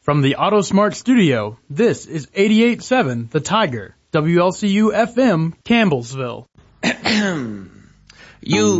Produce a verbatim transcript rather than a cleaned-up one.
From the AutoSmart studio, this is eighty-eight point seven The Tiger, W L C U F M, Campbellsville. You